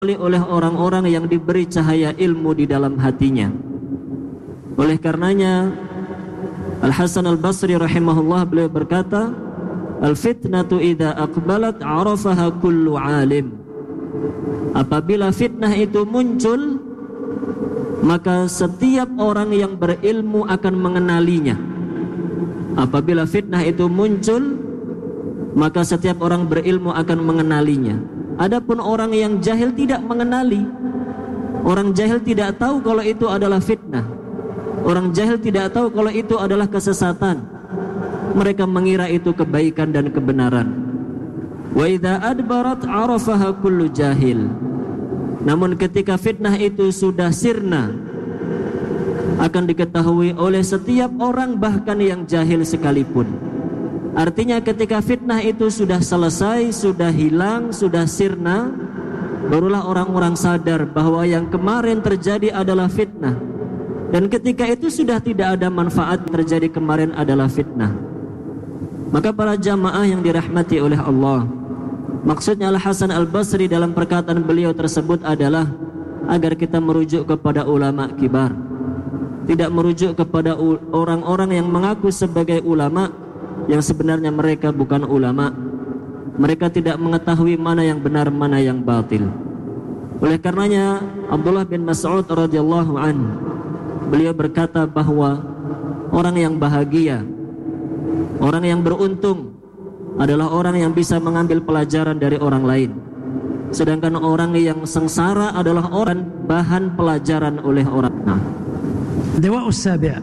oleh orang-orang yang diberi cahaya ilmu di dalam hatinya. Oleh karenanya Al-Hasan Al-Basri rahimahullah beliau berkata, al-fitnatu idza aqbalat arafaha kullu alim. Apabila fitnah itu muncul, maka setiap orang yang berilmu akan mengenalinya. Apabila fitnah itu muncul, maka setiap orang berilmu akan mengenalinya. Adapun orang yang jahil tidak mengenali. Orang jahil tidak tahu kalau itu adalah fitnah. Orang jahil tidak tahu kalau itu adalah kesesatan. Mereka mengira itu kebaikan dan kebenaran. Wa idza adbarat arafaha kullu jahil. Namun ketika fitnah itu sudah sirna, akan diketahui oleh setiap orang, bahkan yang jahil sekalipun. Artinya ketika fitnah itu sudah selesai, sudah hilang, sudah sirna, barulah orang-orang sadar bahwa yang kemarin terjadi adalah fitnah. Dan ketika itu sudah tidak ada manfaat, terjadi kemarin adalah fitnah. Maka para jamaah yang dirahmati oleh Allah, maksudnya Al-Hasan Al-Basri dalam perkataan beliau tersebut adalah agar kita merujuk kepada ulama kibar, tidak merujuk kepada orang-orang yang mengaku sebagai ulama yang sebenarnya mereka bukan ulama. Mereka tidak mengetahui mana yang benar, mana yang batil. Oleh karenanya Abdullah bin Mas'ud radhiyallahu anhu beliau berkata bahwa orang yang bahagia, orang yang beruntung adalah orang yang bisa mengambil pelajaran dari orang lain. Sedangkan orang yang sengsara adalah orang bahan pelajaran oleh orang. الدواء السابع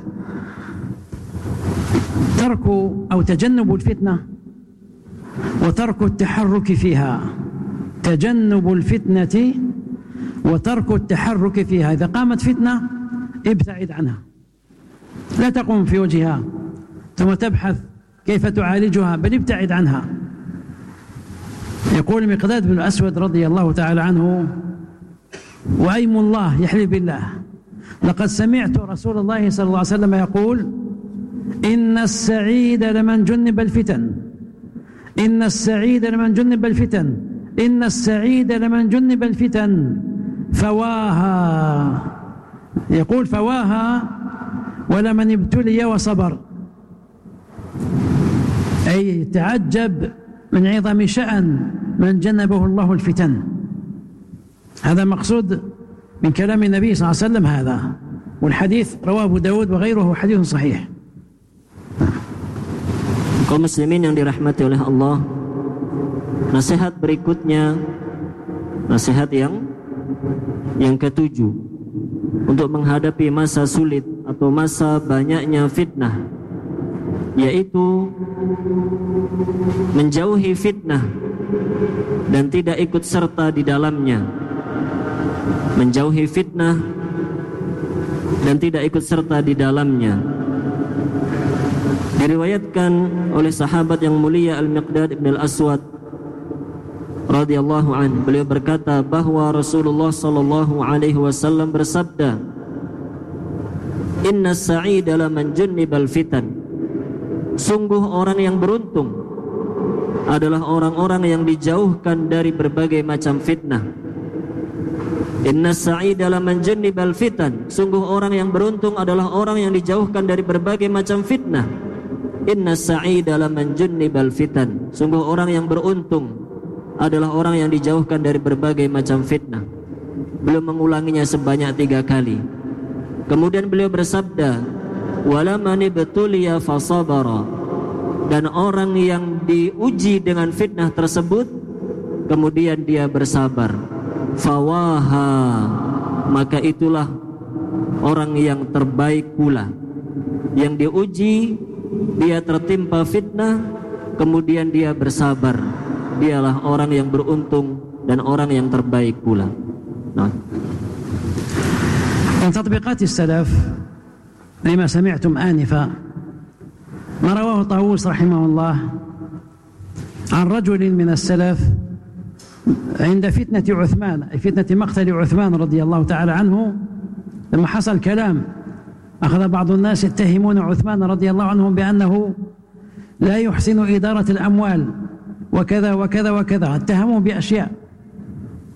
ترك أو تجنب الفتنة وترك التحرك فيها. تجنب الفتنة وترك التحرك فيها. إذا قامت فتنة ابتعد عنها، لا تقوم في وجهها ثم تبحث كيف تعالجها، بل ابتعد عنها. يقول مقداد بن الأسود رضي الله تعالى عنه: وأيم الله يحلف بالله لقد سمعت رسول الله صلى الله عليه وسلم يقول: إن السعيد لمن جنب الفتن، إن السعيد لمن جنب الفتن، إن السعيد لمن جنب الفتن فواها. يقول فواها ولمن ابتلي وصبر، أي تعجب من عظم شأن من جنبه الله الفتن. هذا مقصود من كلام النبي صلى الله عليه وسلم هذا، والحديث رواه أبو داود وغيره حديث صحيح. Kaum muslimin yang dirahmati oleh Allah, nasihat berikutnya, nasihat yang ketujuh, untuk menghadapi masa sulit atau masa banyaknya fitnah, yaitu menjauhi fitnah dan tidak ikut serta di dalamnya. Menjauhi fitnah dan tidak ikut serta di dalamnya. Diriwayatkan oleh sahabat yang mulia Al-Miqdad ibn Al-Aswad radhiyallahu anhu, beliau berkata bahwa Rasulullah sallallahu alaihi wasallam bersabda, "Inna as-sa'ida laman junnibal fitan." Sungguh orang yang beruntung adalah orang-orang yang dijauhkan dari berbagai macam fitnah. Inna as-sa'ida laman junnibal fitan. Sungguh orang yang beruntung adalah orang yang dijauhkan dari berbagai macam fitnah. Inna as-sa'ida laman junnibal fitan. Sungguh orang yang beruntung adalah orang yang dijauhkan dari berbagai macam fitnah. Beliau mengulanginya sebanyak 3 kali. Kemudian beliau bersabda, wala man ibtuliya fasabara. Dan orang yang diuji dengan fitnah tersebut kemudian dia bersabar, fawaha, maka itulah orang yang terbaik pula. Yang diuji, dia tertimpa fitnah, kemudian dia bersabar, dialah orang yang beruntung dan orang yang terbaik pula. من تطبيقات السلف لما سمعتم آنفا ما رواه طاووس رحمه الله عن رجل من السلف عند فتنة عثمان، أي فتنة مقتل عثمان رضي الله تعالى عنه، لما حصل كلام أخذ بعض الناس يتهمون عثمان رضي الله عنه بأنه لا يحسن إدارة الأموال وكذا وكذا وكذا، اتهموه بأشياء.